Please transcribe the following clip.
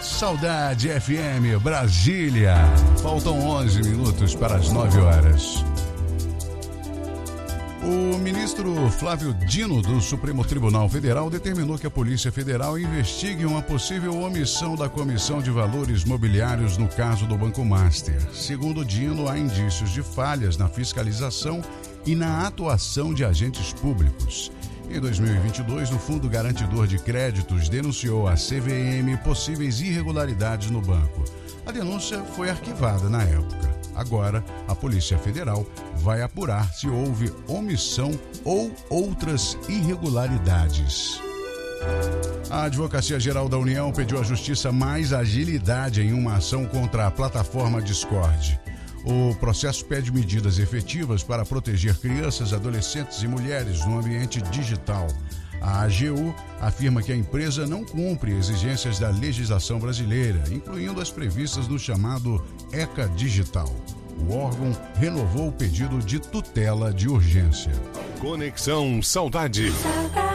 Saudade FM, Brasília. Faltam 11 minutos para as 9 horas. O ministro Flávio Dino, do Supremo Tribunal Federal, determinou que a Polícia Federal investigue uma possível omissão da Comissão de Valores Mobiliários no caso do Banco Master. Segundo Dino, há indícios de falhas na fiscalização e na atuação de agentes públicos. Em 2022, o Fundo Garantidor de Créditos denunciou à CVM possíveis irregularidades no banco. A denúncia foi arquivada na época. Agora, a Polícia Federal vai apurar se houve omissão ou outras irregularidades. A Advocacia Geral da União pediu à Justiça mais agilidade em uma ação contra a plataforma Discord. O processo pede medidas efetivas para proteger crianças, adolescentes e mulheres no ambiente digital. A AGU afirma que a empresa não cumpre exigências da legislação brasileira, incluindo as previstas no chamado ECA Digital. O órgão renovou o pedido de tutela de urgência. Conexão Saudade.